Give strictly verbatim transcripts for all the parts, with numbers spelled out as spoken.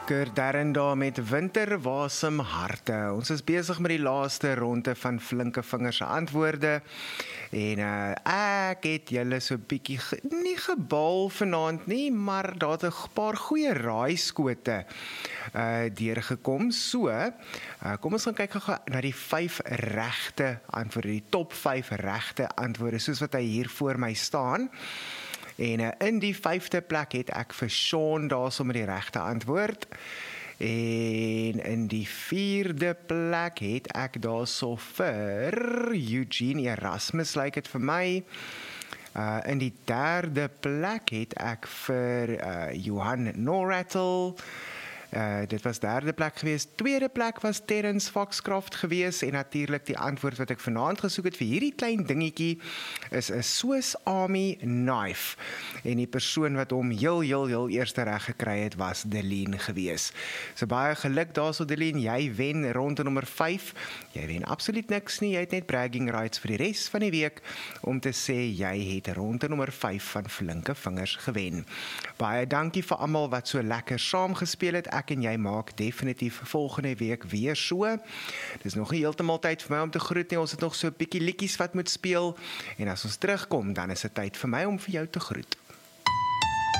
Kurt Darren daar met Winter Wasem Harte. Ons is besig met die laaste ronde van Flinke Vingers se antwoorde. En uh, ek het julle so bietjie ge, nie gebal vanaand nie, maar daar het 'n paar goeie raaiskote uh, deurgekom. So, uh, kom ons gaan kyk gou na die vyf regte antwoorde, die top vyf regte antwoorde, soos wat hy hier voor my staan. En uh, in die vyfde plek het ek vir Sean daarso met die regte antwoord. En in die vierde plek het ek daarso vir Eugene Erasmus, lyk dit vir my. Uh, in die derde plek het ek vir uh, Johan Norrattle. Uh, dit was derde plek gewees. Tweede plek was Terence Foxcroft gewees. En natuurlijk die antwoord wat ek vanaand gesoek het vir hierdie klein dingetjie is 'n Swiss Army knife. En die persoon wat hom heel, heel, heel eerste reg gekry het was Deline gewees. So baie geluk daarso Deline, jy wen ronde nommer vyf. Jy wen absoluut niks nie, jy het net bragging rights vir die res van die week om te sê jy het ronde nommer vyf van Flinke Vingers gewen. Baie dankie vir almal wat so lekker saam gespeel het. Ek en jy maak definitief volgende week weer so. Dis nog nie heeltemal tyd vir my om te groet nie, ons het nog so 'n bietjie liedjies wat moet speel, en as ons terugkom, dan is dit tyd vir my om vir jou te groet.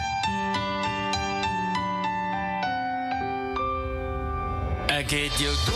Ek het jou